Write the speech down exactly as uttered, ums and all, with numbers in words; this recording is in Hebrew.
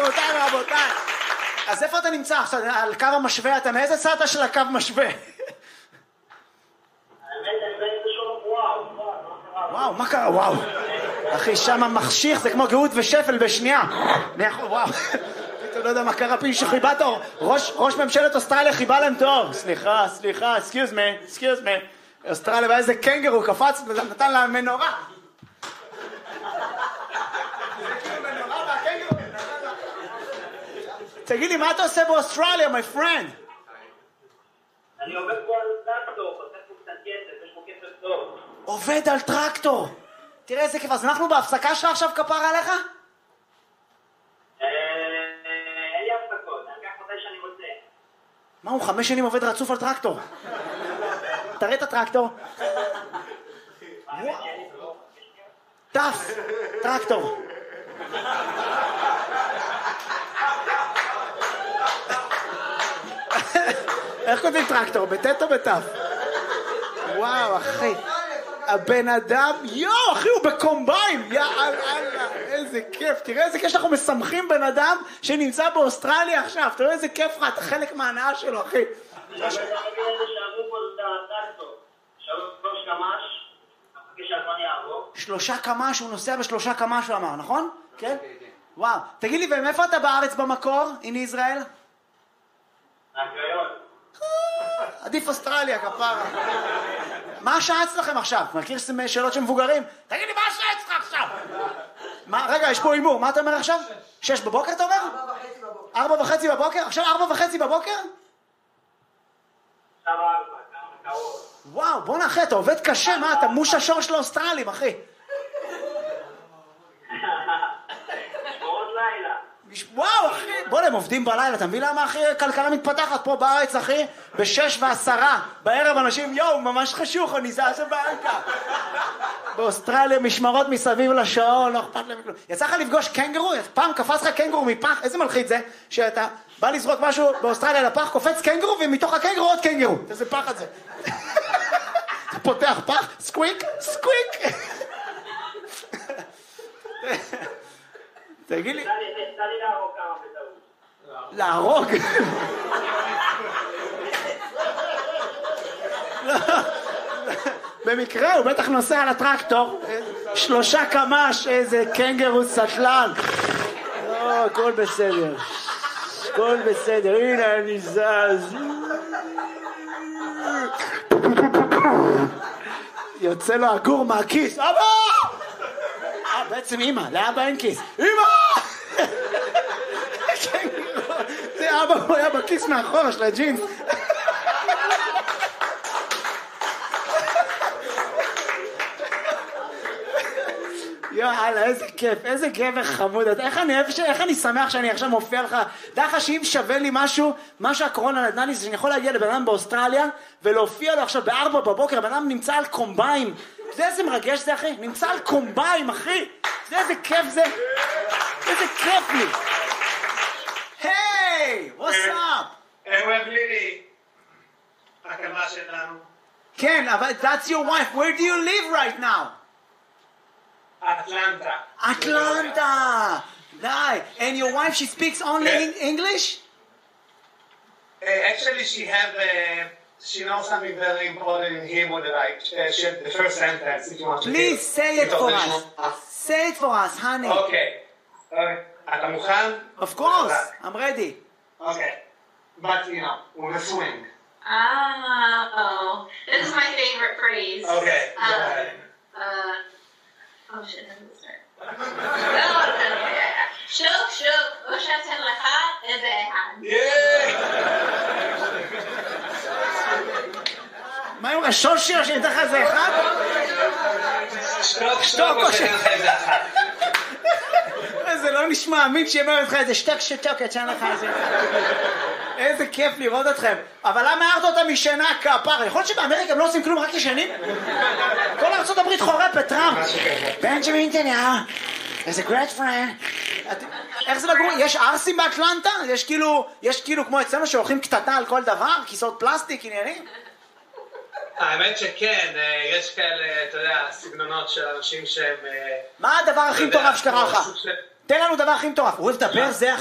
גבירותיי ורבותיי. אז איפה אתה נמצא עכשיו? על קו המשווה? אתה מאיזה צד של הקו משווה? וואו, מה קרה? וואו. אחי, שם המחשיך זה כמו גאות ושפל בשנייה. וואו. אתה לא יודע מה קרה, פי שחיבה תור. ראש ממשלת אוסטרליה חיבה להם תור. סליחה, סליחה, excuse me, excuse me. אוסטרליה, ואיזה קנגרו קפץ ונתן לה מנורה. תגיד לי, מה אתה עושה באוסטרליה, my friend? אני עובד פה על טרקטור, עושה פה קצת כסף, יש פה כסף טוב. עובד על טרקטור. תראה איזה כיף, אז אנחנו בהפסקה שלך עכשיו כפרה עליך? אין לי הפסקות, אני אקח מתי שאני רוצה. מה, הוא חמש שנים עובד רצוף על טרקטור? תראה את הטרקטור. טף, טרקטור. איך כותבים טרקטור? בטט או בטף? וואו, אחי. הבן אדם, יואו, אחי, הוא בקומביין. יאללה, איזה כיף. תראה איזה כיף שאנחנו משמחים בן אדם שנמצא באוסטרליה עכשיו. תראה איזה כיף לך, אתה חלק מההנאה שלו, אחי. אני אומר לך איזה שעברו פה את הטרקטור. שלוש קמ"ש, אחרי שהזמן יעבור. שלושה קמ"ש, הוא נוסע בשלושה קמ"ש, הוא אמר, נכון? כן? וואו. תגיד לי, ומאיפה אתה בארץ במקור, in ישראל? מהקריות. עדיף אוסטרליה, כפרה. מה השעה אצלכם עכשיו? מכיר שאלות של מבוגרים? תגיד לי, מה השעה אצלך עכשיו? מה, רגע, יש פה אימור, מה אתה אומר עכשיו? שש בבוקר אתה אומר? ארבע וחצי בבוקר. ארבע וחצי בבוקר? עכשיו ארבע וחצי בבוקר? עכשיו ארבע, כמה קרוב. וואו, בוא נאחי, אתה עובד קשה, מה? אתה מוש השור של האוסטרלים, אחי. שמורות לילה. וואו, אחי, בוא נהם עובדים בלילה, אתה מבין למה, אחי? כלכלה מתפתחת פה בארץ, אחי, בשש ועשרה, בערב אנשים, יואו, ממש חשוך, אני זז הביתה. באוסטרליה משמרות מסביב לשעון, לא אכפת להם כלום. יצא לך לפגוש קנגרו? פעם קפץ לך קנגרו מפח, איזה מלחיץ זה? שאתה בא לזרוק משהו באוסטרליה לפח, קופץ קנגרו, ומתוך הקנגרו עוד קנגרו. איזה פח את זה? אתה פותח פח, סקוויק, סקוויק. תגיד לי... תן לי להרוג כמה בטעות. להרוג? במקרה הוא בטח נוסע על הטרקטור, שלושה קמ"ש, איזה קנגרו סטלן. לא, הכל בסדר. הכל בסדר, הנה אני זז. יוצא לו הגור מהכיס. אבא! אה, בעצם אמא, לאבא אין כיס. אמא! זה אבא, הוא היה בכיס מאחורה של הג'ינס. יאללה, איזה כיף, איזה גבר חמוד. איך אני, איך אני שמח שאני עכשיו מופיע לך. דע לך שאם שווה לי משהו, מה שהקורונה נתנה לי, זה שאני יכול להגיע לבן אדם באוסטרליה ולהופיע לו עכשיו בארבע בבוקר, הבן אדם נמצא על קומביים. זה איזה מרגש זה, אחי? נמצא על קומביים, אחי. זה איזה כיף זה. איזה כיף לי. היי, what's up? איך אוהב לילי? הקמה שלנו. כן, אבל that's your wife. Where do you live right now? Atlanta. Atlanta. Nice. And your wife, she speaks only Yeah. in English? Uh, actually, she have uh, she knows something very important in Hebrew that I uh, shared the first sentence. If you want to Please hear. say it for מתוך us. לשמוע. Say it for us, honey. אוקיי. אוקיי. אתה מוכן? Of course. I'm ready. אוקיי. But you know, with a swing. Oh, this is my favorite phrase. Okay. Um, go ahead. uh, oh shit, how does it start? No, no, no, yeah, yeah. שוק, שוק, או שאתן לך איזה אחד. מה עם השושיר שניתן לך איזה אחד? שטוק, שטוק, או שאין לך איזה אחד. זה לא נשמע אמין שיאמר לך איזה שטק שטוקת שאין לך איזה אחד. איזה כיף לראות אתכם. אבל למה הערת אותה משנה כפרה? יכול להיות שבאמריקה הם לא עושים כלום, רק ישנים? כל ארצות הברית חורפת, טראמפ. בנג'מין נתניהו. איזה גרייט פרנד. איך זה לגור? יש ארסים באטלנטה? יש כאילו, יש כאילו כמו אצלנו שהולכים קטטה על כל דבר? כיסאות פלסטיק, עניינים? האמת שכן, יש כאלה, אתה יודע, סגנונות של אנשים שהם... מה הדבר הכי מטורף שקרה לך? תן לנו דבר הכי מטורף. הוא אוהב לדבר, זה